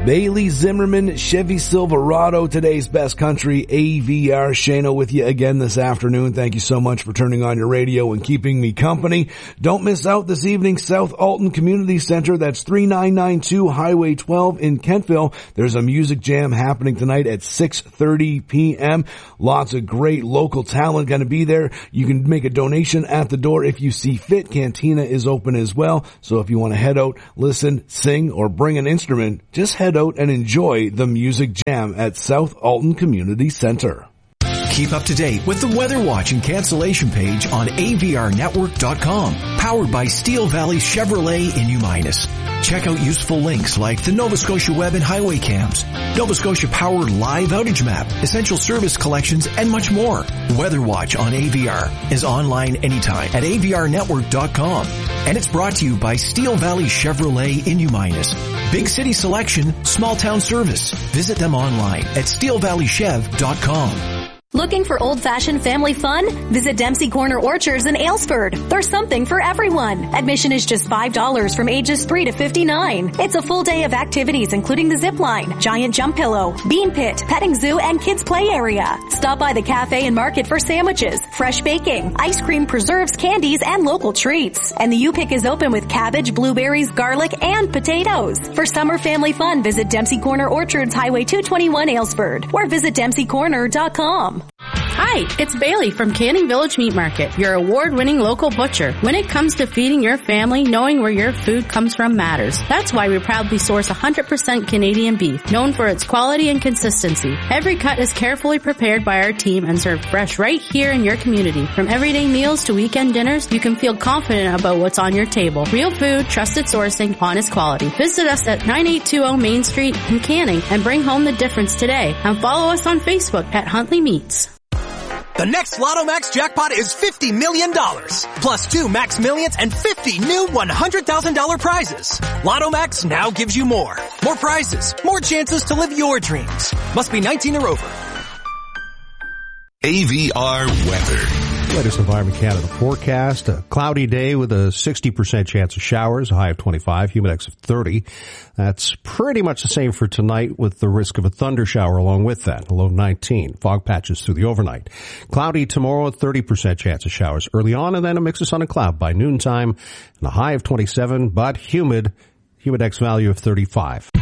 Bailey Zimmerman, Chevy Silverado, today's best country, AVR. Shana with you again this afternoon. Thank you so much for turning on your radio and keeping me company. Don't miss out this evening, South Alton Community Center. That's 3992 Highway 12 in Kentville. There's a music jam happening tonight at 6:30 p.m. Lots of great local talent going to be there. You can make a donation at the door if you see fit. Cantina is open as well. So if you want to head out, listen, sing, or bring an instrument, just head out and enjoy the music jam at South Alton Community Center. Keep up to date with the Weather Watch and cancellation page on avrnetwork.com, powered by Steel Valley Chevrolet in Uminus. Check out useful links like the Nova Scotia Web and Highway Cams, Nova Scotia Power Live Outage Map, Essential Service Collections, and much more. Weather Watch on AVR is online anytime at avrnetwork.com. And it's brought to you by Steel Valley Chevrolet in Uminus. Big city selection, small town service. Visit them online at steelvalleychev.com. Looking for old-fashioned family fun? Visit Dempsey Corner Orchards in Aylesford. There's something for everyone. Admission is just $5 from ages 3 to 59. It's a full day of activities including the zip line, giant jump pillow, bean pit, petting zoo, and kids play area. Stop by the cafe and market for sandwiches, fresh baking, ice cream, preserves, candies, and local treats. And the U-Pick is open with cabbage, blueberries, garlic, and potatoes. For summer family fun, visit Dempsey Corner Orchards, Highway 221 Aylesford, or visit DempseyCorner.com. Hi, it's Bailey from Canning Village Meat Market, your award-winning local butcher. When it comes to feeding your family, knowing where your food comes from matters. That's why we proudly source 100% Canadian beef, known for its quality and consistency. Every cut is carefully prepared by our team and served fresh right here in your community. From everyday meals to weekend dinners, you can feel confident about what's on your table. Real food, trusted sourcing, honest quality. Visit us at 9820 Main Street in Canning and bring home the difference today. And follow us on Facebook at Huntley Meats. The next Lotto Max jackpot is $50 million. Plus 2 Max Millions and 50 new $100,000 prizes. Lotto Max now gives you more. More prizes. More chances to live your dreams. Must be 19 or over. AVR weather. Latest Environment Canada forecast. A cloudy day with a 60% chance of showers, a high of 25, humidex of 30. That's pretty much the same for tonight with the risk of a thunder shower along with that, a low 19. Fog patches through the overnight. Cloudy tomorrow, a 30% chance of showers early on, and then a mix of sun and cloud by noontime, and a high of 27, but humid, humidex value of 35.